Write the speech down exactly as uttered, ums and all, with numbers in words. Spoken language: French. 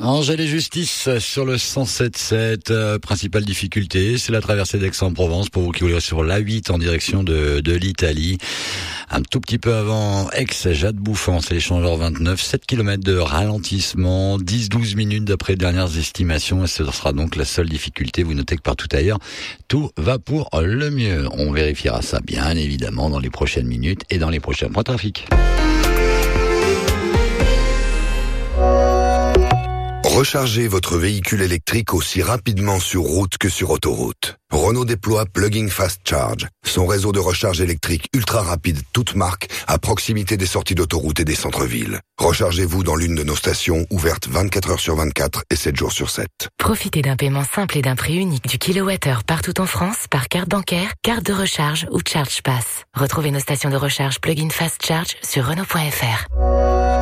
Angèle et Justice sur le cent sept sept. Euh, principale difficulté, c'est la traversée d'Aix-en-Provence pour vous qui voulez sur l'A huit en direction de, de l'Italie. Un tout petit peu avant Aix, Jade-Bouffant, c'est l'échangeur vingt-neuf, sept kilomètres de ralentissement, dix douze minutes d'après dernières estimations, et ce sera donc la seule difficulté. Vous notez que partout ailleurs, tout va pour le mieux. On vérifiera ça bien évidemment dans les prochaines minutes et dans les prochains points trafic. Rechargez votre véhicule électrique aussi rapidement sur route que sur autoroute. Renault déploie Plug-in Fast Charge, son réseau de recharge électrique ultra rapide toute marque à proximité des sorties d'autoroute et des centres-villes. Rechargez-vous dans l'une de nos stations ouvertes vingt-quatre heures sur vingt-quatre et sept jours sur sept. Profitez d'un paiement simple et d'un prix unique du kilowattheure partout en France par carte bancaire, carte de recharge ou Charge Pass. Retrouvez nos stations de recharge Plug-in Fast Charge sur Renault point F R.